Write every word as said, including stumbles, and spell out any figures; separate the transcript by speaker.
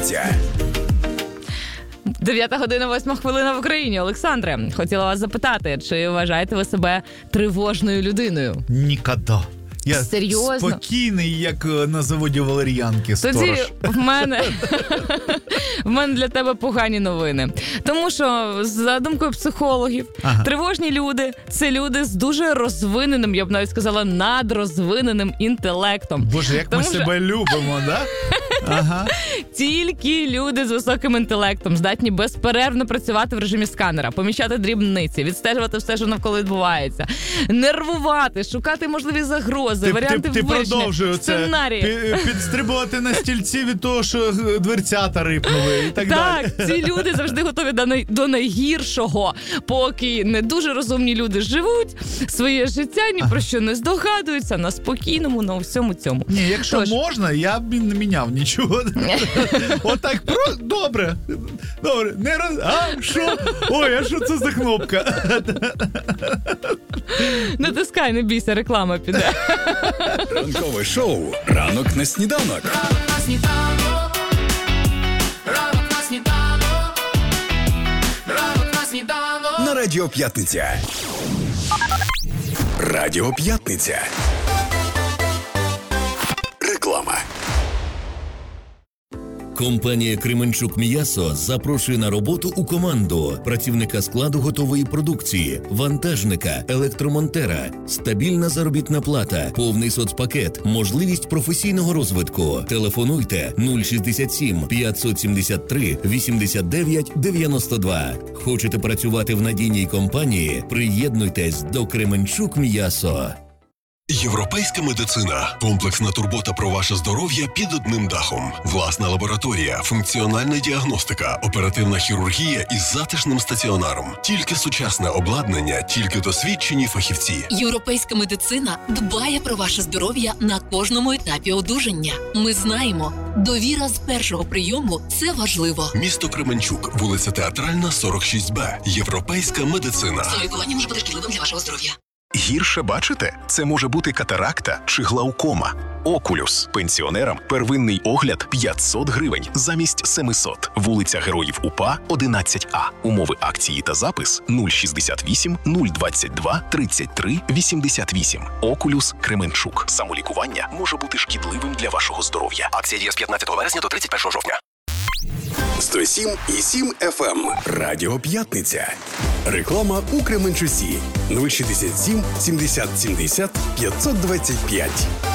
Speaker 1: П'ятниця.
Speaker 2: Дев'ята година, восьма хвилина в Україні. Олександре, хотіла вас запитати, чи вважаєте ви себе тривожною людиною?
Speaker 3: Ніколи. Я
Speaker 2: Серйозно?
Speaker 3: спокійний, як на заводі валер'янки, сторож.
Speaker 2: Тоді в мене, в мене для тебе погані новини. Тому що, за думкою психологів, ага. тривожні люди – це люди з дуже розвиненим, я б навіть сказала, надрозвиненим інтелектом.
Speaker 3: Боже, як
Speaker 2: Тому
Speaker 3: ми
Speaker 2: що...
Speaker 3: себе любимо, да? Ага.
Speaker 2: Тільки люди з високим інтелектом здатні безперервно працювати в режимі сканера, помічати дрібниці, відстежувати все, що навколо відбувається, нервувати, шукати можливі загрози,
Speaker 3: ти,
Speaker 2: варіанти
Speaker 3: ти, ти
Speaker 2: вирішення, сценарії.
Speaker 3: Під, підстрибувати на стільці від того, що дверцята рипнули і так,
Speaker 2: так
Speaker 3: далі.
Speaker 2: Ці люди завжди готові до, най, до найгіршого, поки не дуже розумні люди живуть своє життя, ні про що не здогадуються, на спокійному, на всьому цьому.
Speaker 3: Ні, якщо
Speaker 2: Тож...
Speaker 3: можна, я б не міняв нічого. Отак, про... добре. Добре. Не роз... А, що? Ой, а що це за кнопка?
Speaker 2: Натискай, не бійся, реклама піде.
Speaker 1: Ранкове шоу «Ранок на сніданок».
Speaker 4: Ранок на сніданок. Ранок на сніданок. Ранок на сніданок.
Speaker 1: На Радіо П'ятниця. Радіо П'ятниця. Реклама.
Speaker 5: Компанія «Кременчук М'ясо» запрошує на роботу у команду працівника складу готової продукції, вантажника, електромонтера, стабільна заробітна плата, повний соцпакет, можливість професійного розвитку. Телефонуйте нуль шістдесят сім п'ятсот сімдесят три вісімдесят дев'ять дев'яносто два. Хочете працювати в надійній компанії? Приєднуйтесь до «Кременчук М'ясо».
Speaker 6: Європейська медицина. Комплексна турбота про ваше здоров'я під одним дахом. Власна лабораторія, функціональна діагностика, оперативна хірургія із затишним стаціонаром. Тільки сучасне обладнання, тільки досвідчені фахівці.
Speaker 7: Європейська медицина дбає про ваше здоров'я на кожному етапі одужання. Ми знаємо, довіра з першого прийому – це важливо.
Speaker 6: Місто Кременчук, вулиця Театральна, сорок шість Б. Європейська медицина.
Speaker 7: Це лікування може бути шкідливим для вашого здоров'я.
Speaker 8: Гірше бачите? Це може бути катаракта чи глаукома. Окулюс. Пенсіонерам первинний огляд п'ятсот гривень замість семисот. Вулиця Героїв УПА, одинадцять А. Умови акції та запис нуль шістдесят вісім нуль двадцять два тридцять три вісімдесят вісім. Окулюс Кременчук. Самолікування може бути шкідливим для вашого здоров'я. Акція діє з п'ятнадцятого вересня до тридцять першого жовтня.
Speaker 1: сто сім і сім еф ем. Радіо П'ятниця. Реклама у Кременчуці. нуль шістдесят сім сімдесят сімдесят п'ятсот двадцять п'ять.